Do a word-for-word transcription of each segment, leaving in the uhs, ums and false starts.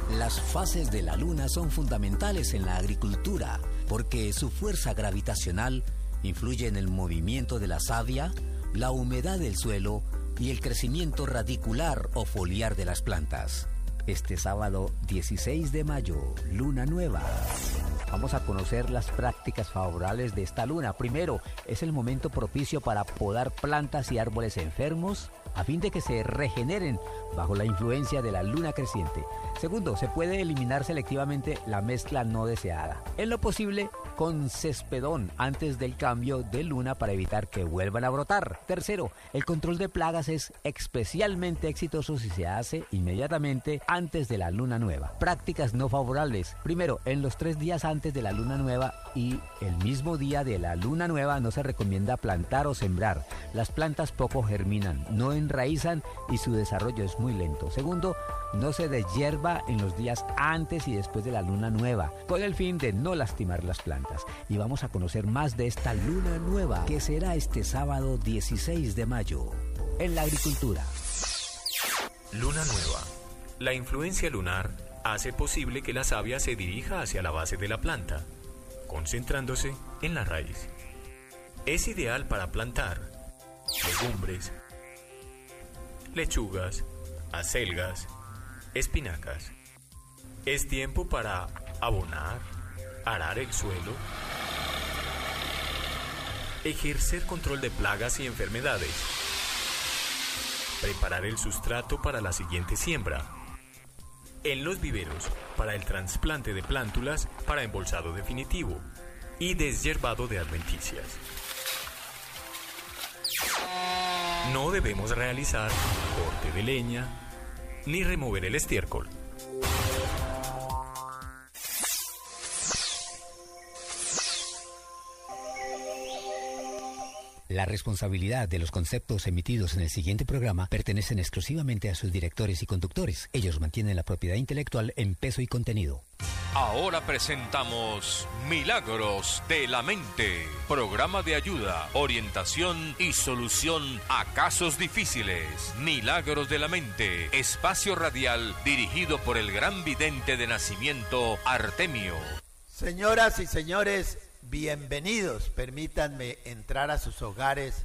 Las fases de la luna son fundamentales en la agricultura porque su fuerza gravitacional influye en el movimiento de la savia, la humedad del suelo y el crecimiento radicular o foliar de las plantas. Este sábado dieciséis de mayo, luna nueva. Vamos a conocer las prácticas favorables de esta luna. Primero, es el momento propicio para podar plantas y árboles enfermos a fin de que se regeneren bajo la influencia de la luna creciente. Segundo, se puede eliminar selectivamente la mezcla no deseada. En lo posible, con cespedón antes del cambio de luna para evitar que vuelvan a brotar. Tercero, el control de plagas es especialmente exitoso si se hace inmediatamente antes de la luna nueva. Prácticas no favorables. Primero, en los tres días antes de la luna nueva y el mismo día de la luna nueva no se recomienda plantar o sembrar. Las plantas poco germinan, no enraizan y su desarrollo es muy lento. Segundo, no se deshierva en los días antes y después de la luna nueva, con el fin de no lastimar las plantas. Y vamos a conocer más de esta luna nueva, que será este sábado dieciséis de mayo, en la agricultura. Luna nueva. La influencia lunar hace posible que la savia se dirija hacia la base de la planta, concentrándose en la raíz. Es ideal para plantar legumbres, lechugas, acelgas, espinacas. Es tiempo para abonar, arar el suelo, ejercer control de plagas y enfermedades, preparar el sustrato para la siguiente siembra. En los viveros, para el trasplante de plántulas para embolsado definitivo y deshiervado de adventicias. No debemos realizar corte de leña ni remover el estiércol. La responsabilidad de los conceptos emitidos en el siguiente programa pertenecen exclusivamente a sus directores y conductores. Ellos mantienen la propiedad intelectual en peso y contenido. Ahora presentamos Milagros de la Mente, programa de ayuda, orientación y solución a casos difíciles. Milagros de la Mente, espacio radial dirigido por el gran vidente de nacimiento Artemio. Señoras y señores, bienvenidos. Permítanme entrar a sus hogares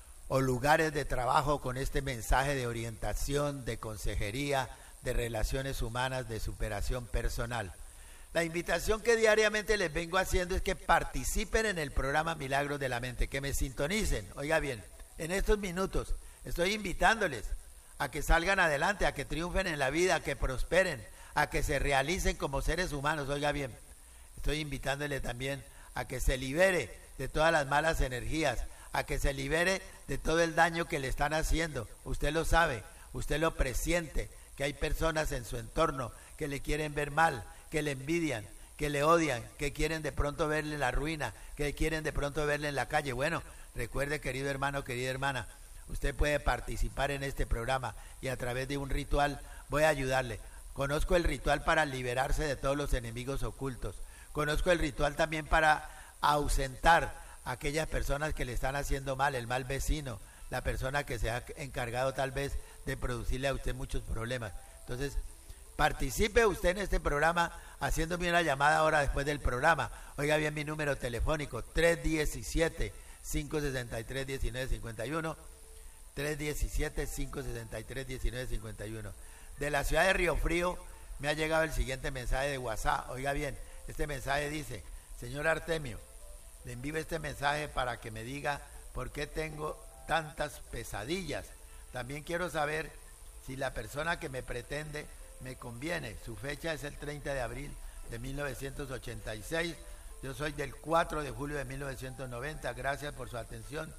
o lugares de trabajo con este mensaje de orientación, de consejería, de relaciones humanas, de superación personal. La invitación que diariamente les vengo haciendo es que participen en el programa Milagros de la Mente, que me sintonicen. Oiga bien, en estos minutos estoy invitándoles a que salgan adelante, a que triunfen en la vida, a que prosperen, a que se realicen como seres humanos. Oiga bien, estoy invitándoles también a que se libere de todas las malas energías, a que se libere de todo el daño que le están haciendo. Usted lo sabe, usted lo presiente, que hay personas en su entorno que le quieren ver mal, que le envidian, que le odian, que quieren de pronto verle en la ruina, que quieren de pronto verle en la calle. Bueno, recuerde, querido hermano, querida hermana, usted puede participar en este programa y a través de un ritual voy a ayudarle. Conozco el ritual para liberarse de todos los enemigos ocultos. Conozco el ritual también para ausentar a aquellas personas que le están haciendo mal, el mal vecino, la persona que se ha encargado tal vez de producirle a usted muchos problemas. Entonces, participe usted en este programa haciéndome una llamada ahora después del programa. Oiga bien mi número telefónico, tres uno siete, cinco seis tres, uno nueve cinco uno, tres uno siete, cinco seis tres, uno nueve cinco uno. De la ciudad de Río Frío me ha llegado el siguiente mensaje de WhatsApp. Oiga bien, este mensaje dice: señor Artemio, le envío este mensaje para que me diga por qué tengo tantas pesadillas. También quiero saber si la persona que me pretende me conviene. Su fecha es el treinta de abril de mil novecientos ochenta y seis. Yo soy del cuatro de julio de mil novecientos noventa. Gracias por su atención.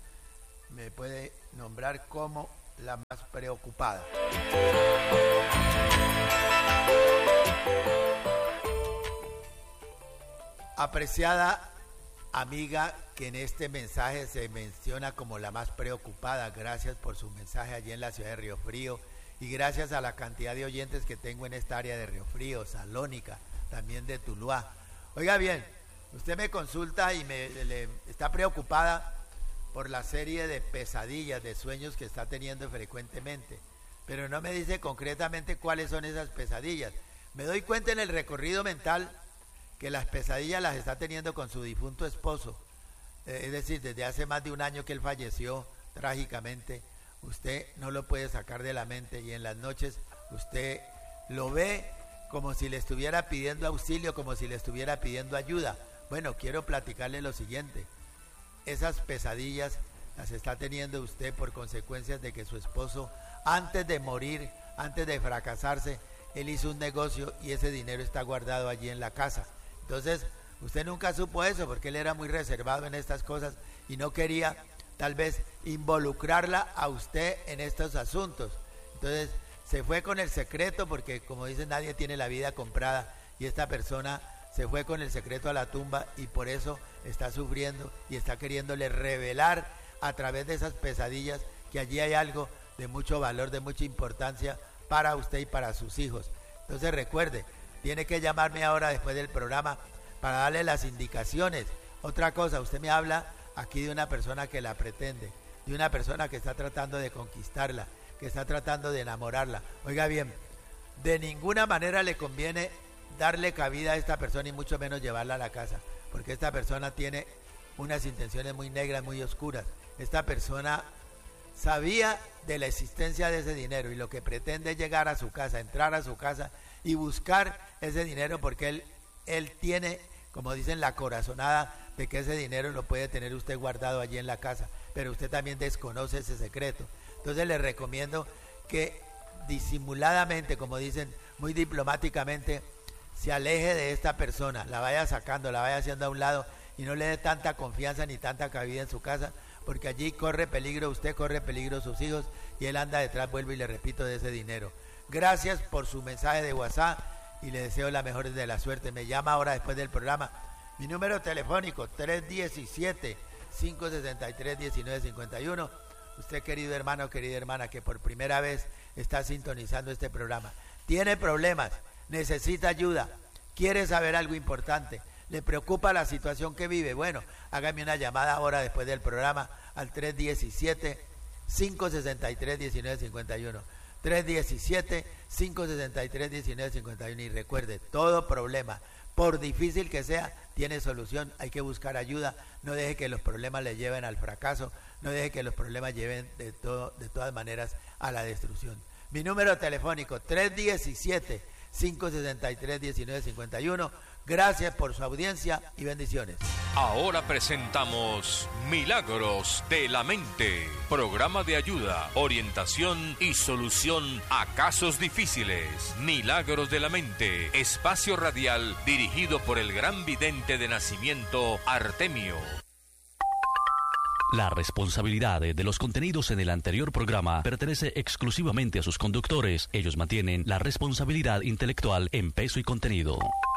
Me puede nombrar como la más preocupada. Apreciada amiga que en este mensaje se menciona como la más preocupada, gracias por su mensaje allí en la ciudad de Río Frío y gracias a la cantidad de oyentes que tengo en esta área de Río Frío, Salónica, también de Tuluá. Oiga bien, usted me consulta y me le, está preocupada por la serie de pesadillas, de sueños que está teniendo frecuentemente, pero no me dice concretamente cuáles son esas pesadillas. Me doy cuenta en el recorrido mental que las pesadillas las está teniendo con su difunto esposo. Eh, es decir, desde hace más de un año que él falleció trágicamente, usted no lo puede sacar de la mente y en las noches usted lo ve como si le estuviera pidiendo auxilio, como si le estuviera pidiendo ayuda. Bueno, quiero platicarle lo siguiente. Esas pesadillas las está teniendo usted por consecuencias de que su esposo, antes de morir, antes de fracasarse, él hizo un negocio y ese dinero está guardado allí en la casa. Entonces, usted nunca supo eso porque él era muy reservado en estas cosas y no quería tal vez involucrarla a usted en estos asuntos. Entonces, se fue con el secreto porque, como dicen, nadie tiene la vida comprada y esta persona se fue con el secreto a la tumba y por eso está sufriendo y está queriéndole revelar a través de esas pesadillas que allí hay algo de mucho valor, de mucha importancia para usted y para sus hijos. Entonces recuerde, tiene que llamarme ahora después del programa para darle las indicaciones. Otra cosa, usted me habla aquí de una persona que la pretende, de una persona que está tratando de conquistarla, que está tratando de enamorarla. Oiga bien, de ninguna manera le conviene darle cabida a esta persona y mucho menos llevarla a la casa, porque esta persona tiene unas intenciones muy negras, muy oscuras. Esta persona sabía de la existencia de ese dinero y lo que pretende es llegar a su casa, entrar a su casa y buscar ese dinero porque él, él tiene, como dicen, la corazonada de que ese dinero lo puede tener usted guardado allí en la casa, pero usted también desconoce ese secreto. Entonces le recomiendo que disimuladamente, como dicen, muy diplomáticamente, se aleje de esta persona, la vaya sacando, la vaya haciendo a un lado y no le dé tanta confianza ni tanta cabida en su casa, porque allí corre peligro usted, corre peligro sus hijos y él anda detrás, vuelvo y le repito, de ese dinero. Gracias por su mensaje de WhatsApp y le deseo la mejor de la suerte. Me llama ahora después del programa. Mi número telefónico tres uno siete, cinco seis tres, uno nueve cinco uno. Usted, querido hermano, querida hermana, que por primera vez está sintonizando este programa, tiene problemas, necesita ayuda, quiere saber algo importante, le preocupa la situación que vive. Bueno, hágame una llamada ahora después del programa al tres uno siete, cinco seis tres, uno nueve cinco uno. tres uno siete, cinco seis tres, uno nueve cinco uno. Y recuerde, todo problema, por difícil que sea, tiene solución. Hay que buscar ayuda. No deje que los problemas le lleven al fracaso. No deje que los problemas lleven de, todo, de todas maneras a la destrucción. Mi número telefónico tres uno siete, cinco seis tres, uno nueve cinco uno. Gracias por su audiencia y bendiciones. Ahora presentamos Milagros de la Mente, programa de ayuda, orientación y solución a casos difíciles. Milagros de la Mente, espacio radial dirigido por el gran vidente de nacimiento Artemio. La responsabilidad de los contenidos en el anterior programa pertenece exclusivamente a sus conductores. Ellos mantienen la responsabilidad intelectual en peso y contenido.